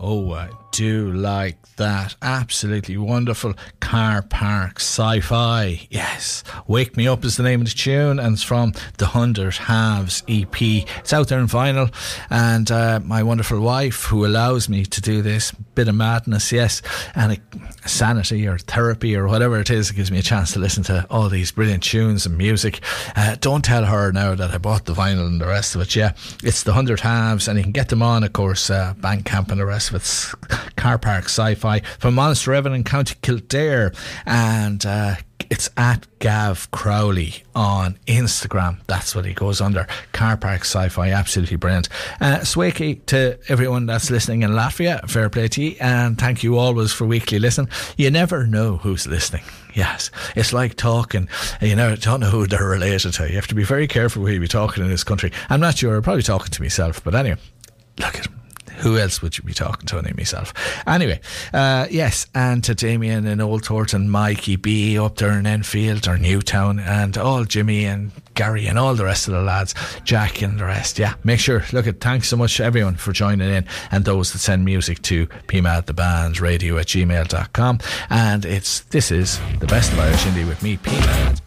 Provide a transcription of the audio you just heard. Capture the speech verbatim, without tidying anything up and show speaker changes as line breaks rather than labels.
Oh, I do like that. Absolutely wonderful. Car Park Sci-Fi. Yes. Wake Me Up is the name of the tune, and it's from the Hundred Halves E P. It's out there in vinyl, and uh, my wonderful wife, who allows me to do this bit of madness, yes, and a sanity or therapy or whatever it is, it gives me a chance to listen to all these brilliant tunes and music. Uh, don't tell her now that I bought the vinyl and the rest of it. Yeah, it's the Hundred Halves, and you can get them on, of course, uh, Bandcamp and the rest of it's Car Park Sci-Fi from Monasterevin in County Kildare, and uh, it's at Gav Crowley on Instagram. That's what he goes under. Car Park Sci-Fi, absolutely brilliant. Uh, Swakey to everyone that's listening in Latvia, fair play to you, and thank you always for weekly listen. You never know who's listening. Yes, it's like talking, you know, don't know who they're related to. You have to be very careful who you be talking in this country. I'm not sure, I'm probably talking to myself, but anyway, look at him. Who else would you be talking to? Only myself. Anyway, uh, yes, and to Damien in Old Thornton, Mikey B up there in Enfield or Newtown, and all Jimmy and Gary and all the rest of the lads, Jack and the rest. Yeah, make sure, look at, thanks so much to everyone for joining in, and those that send music to p mad the band radio at gmail dot com. And it's, this is the best of Irish Indie with me, P Mad.